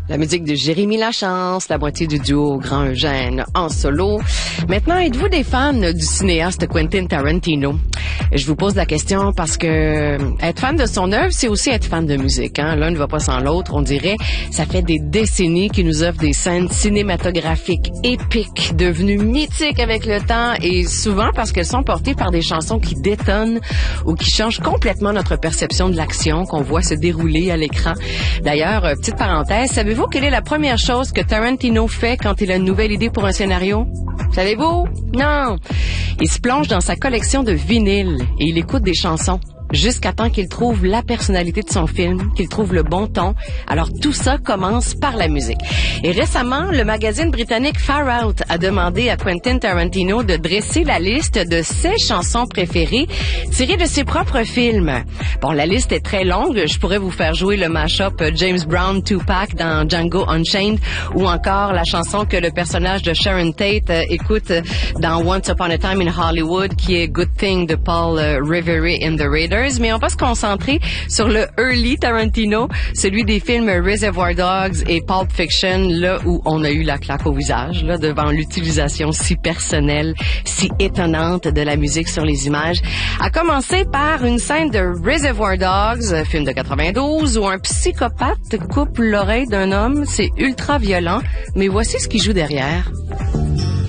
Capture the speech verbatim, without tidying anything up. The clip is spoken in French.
La musique de Jérémy Lachance, la moitié du duo Grand Eugène en solo. Maintenant, êtes-vous des fans du cinéaste Quentin Tarantino? Je vous pose la question parce que être fan de son œuvre, c'est aussi être fan de musique. Hein? L'un ne va pas sans l'autre, on dirait. Ça fait des décennies qu'il nous offre des scènes cinématographiques épiques, devenues mythiques avec le temps et souvent parce qu'elles sont portées par des chansons qui détonnent ou qui changent complètement notre perception de l'action qu'on voit se dérouler à l'écran. D'ailleurs, petite parenthèse, savez-vous quelle est la première chose que Tarantino fait quand il a une nouvelle idée pour un scénario? Savez-vous? Non! Il se plonge dans sa collection de vinyles et il écoute des chansons jusqu'à temps qu'il trouve la personnalité de son film, qu'il trouve le bon ton. Alors tout ça commence par la musique. Et récemment, le magazine britannique Far Out a demandé à Quentin Tarantino de dresser la liste de ses chansons préférées tirées de ses propres films. Bon, la liste est très longue. Je pourrais vous faire jouer le mash-up James Brown Tupac dans Django Unchained ou encore la chanson que le personnage de Sharon Tate euh, écoute dans Once Upon a Time in Hollywood qui est Good Thing de Paul euh, Revere in the Raiders. Mais on va se concentrer sur le early Tarantino, celui des films Reservoir Dogs et Pulp Fiction, là où on a eu la claque au visage, là, devant l'utilisation si personnelle, si étonnante de la musique sur les images. À commencer par une scène de Reservoir Dogs, film de quatre-vingt-douze, où un psychopathe coupe l'oreille d'un homme. C'est ultra violent, mais voici ce qui joue derrière.